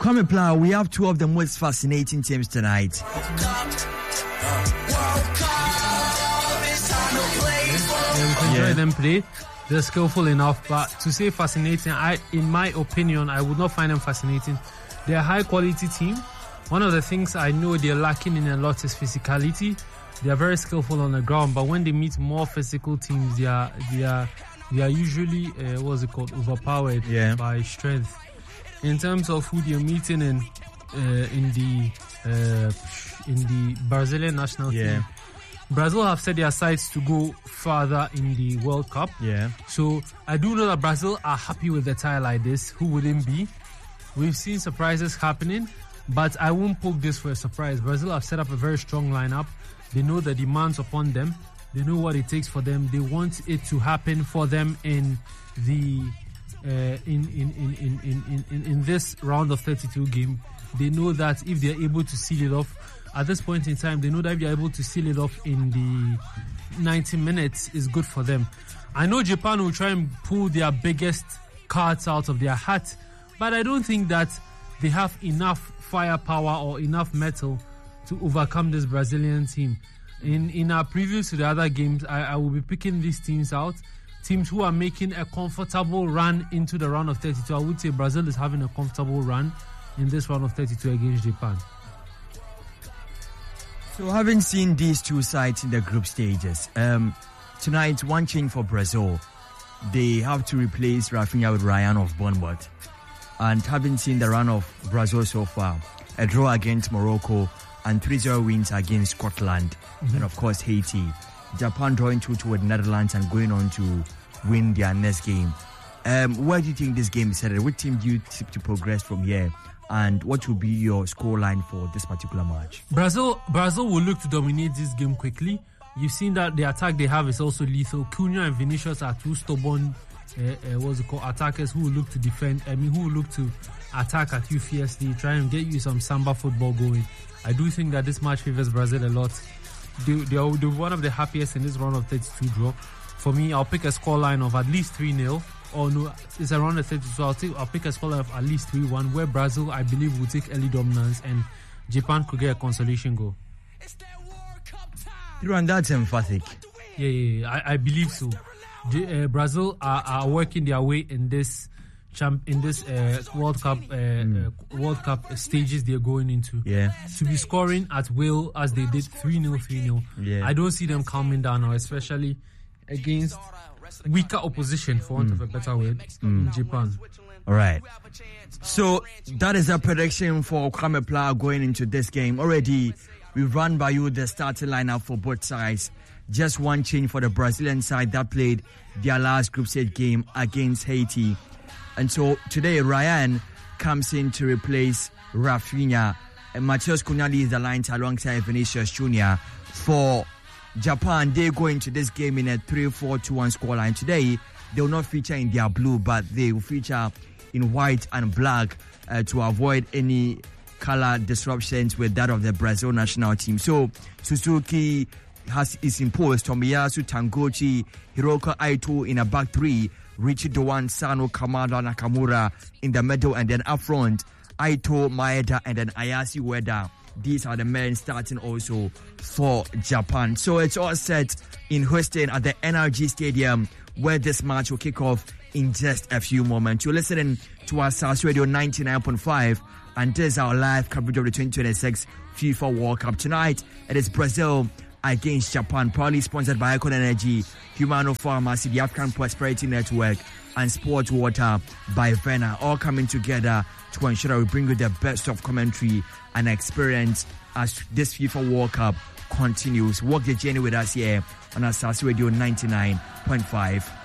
Kwame Pla, we have two of the most fascinating teams tonight. Enjoy them play. They're skillful enough, but to say fascinating, in my opinion, I would not find them fascinating. They're a high-quality team. One of the things I know they're lacking in a lot is physicality. They are very skillful on the ground, but when they meet more physical teams, they are usually overpowered by strength. In terms of who they're meeting in the Brazilian national team, Brazil have set their sights to go further in the World Cup. Yeah. So I do know that Brazil are happy with a tie like this. Who wouldn't be? We've seen surprises happening, but I won't poke this for a surprise. Brazil have set up a very strong lineup. They know the demands upon them. They know what it takes for them. They want it to happen for them in the in this round of 32 game. They know that if they're able to seal it off at this point in time, they know that if they're able to seal it off in the 90 minutes, is good for them. I know Japan will try and pull their biggest cards out of their hat, but I don't think that they have enough firepower or enough metal to overcome this Brazilian team. In our previews to the other games, I will be picking these teams out. Teams who are making a comfortable run into the round of 32. I would say Brazil is having a comfortable run in this round of 32 against Japan. So having seen these two sides in the group stages, tonight one change for Brazil. They have to replace Rafinha with Ryan of Bournemouth. And having seen the run of Brazil so far, a draw against Morocco and 3-0 wins against Scotland, and of course Haiti. Japan drawing 2-2 with Netherlands and going on to win their next game. Where do you think this game is headed? Which team do you tip to progress from here? And what will be your scoreline for this particular match? Brazil will look to dominate this game quickly. You've seen that the attack they have is also lethal. Cunha and Vinicius are two stubborn attackers who will look to defend. Who will look to attack at you fiercely, try and get you some samba football going. I do think that this match favors Brazil a lot. They're one of the happiest in this round of 32 draw. For me, I'll pick a scoreline of at least 3-0. Or no, it's around the 32, so I'll pick a scoreline of at least 3-1, where Brazil, I believe, will take early dominance and Japan could get a consolation goal. And that's emphatic. Yeah, I believe so. Brazil are working their way in this World Cup stages they're going into. Yeah. To be scoring at will as they did 3-0. Yeah. I don't see them calming down now, especially against weaker opposition, for want of a better word, in Japan. All right. So that is a prediction for Kwame Pla going into this game. Already, we've run by you the starting lineup for both sides. Just one change for the Brazilian side that played their last group stage game against Haiti. And so today, Ryan comes in to replace Rafinha. And Matheus Cunha is the line alongside Vinicius Jr. For Japan, they go into this game in a 3-4-2-1 scoreline. Today, they will not feature in their blue, but they will feature in white and black to avoid any color disruptions with that of the Brazil national team. So, Suzuki is imposed Tomiyasu, Tanguchi, Hiroko Aito in a back three, Richie Doan, Sano, Kamada, Nakamura in the middle, and then up front, Aito, Maeda, and then Ayase Ueda. These are the men starting also for Japan. So it's all set in Houston at the NRG Stadium, where this match will kick off in just a few moments. You're listening to our South Radio 99.5, and this is our live coverage of the 2026 FIFA World Cup. Tonight, it is Brazil against Japan, proudly sponsored by Icon Energy, Humano Pharmacy, the African Prosperity Network, and Sport Water by Vena, all coming together to ensure that we bring you the best of commentary and experience as this FIFA World Cup continues. Walk the journey with us here on our South Radio 99.5